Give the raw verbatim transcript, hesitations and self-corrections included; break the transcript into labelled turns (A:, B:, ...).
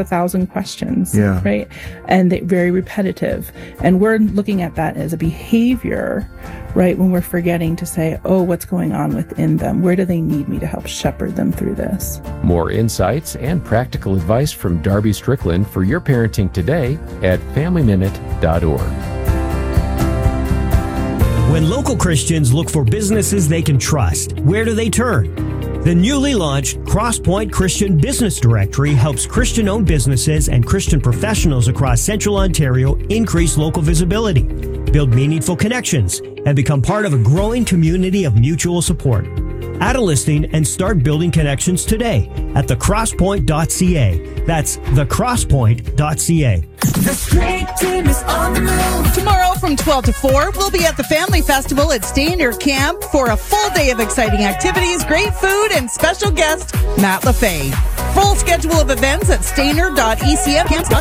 A: a thousand questions,
B: yeah.
A: right? And they're very repetitive. And we're looking at that as a behavior, right? When we're forgetting to say, oh, what's going on within them? Where do they need me to help shepherd them through this?
C: More insights and practical advice from Darby Strickland for your parenting today at family minute dot org.
D: When local Christians look for businesses they can trust, where do they turn? The newly launched Crosspoint Christian Business Directory helps Christian-owned businesses and Christian professionals across Central Ontario increase local visibility, build meaningful connections, and become part of a growing community of mutual support. Add a listing and start building connections today at the crosspoint dot c a. That's the crosspoint dot c a.
E: The Straight Team is on the move.
F: Tomorrow from twelve to four, we'll be at the Family Festival at Stay Near Camp for a full day of exciting activities, great food, and special guest Matt LaFay. Full schedule of events at stainer dot e c m camps dot com.